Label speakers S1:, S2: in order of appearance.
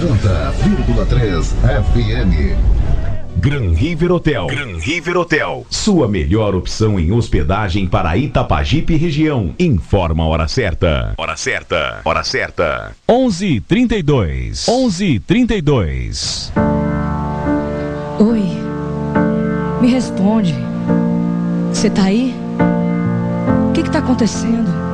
S1: 90,3 FM.
S2: Gran River Hotel. Gran River Hotel. Sua melhor opção em hospedagem para Itapajipe região. Informa a hora certa. Hora certa. Hora certa.
S3: 11h32. 11h32.
S4: Oi. Me responde. Você tá aí? O que tá acontecendo?